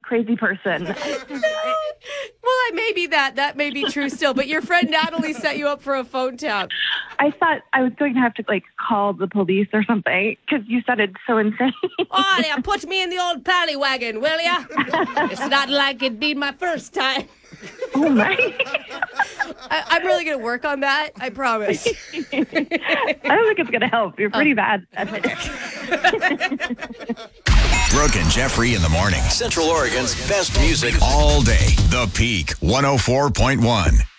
crazy person. Well, maybe that may be true still, but your friend Natalie set you up for a phone tap. I thought I was going to have to call the police or something because you sounded so insane. Oh, yeah, put me in the old paddy wagon, will ya? It's not like it'd be my first time. Oh my! I'm really going to work on that. I promise. I don't think it's going to help. You're pretty bad at it. Brooke and Jeffrey in the morning. Central Oregon's best music all day. The Peak 104.1.